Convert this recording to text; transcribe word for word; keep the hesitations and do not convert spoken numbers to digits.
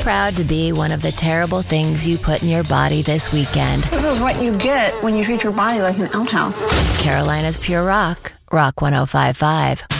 proud to be one of the terrible things you put in your body this weekend. This is what you get when you treat your body like an outhouse. Carolina's Pure Rock, Rock one oh five point five.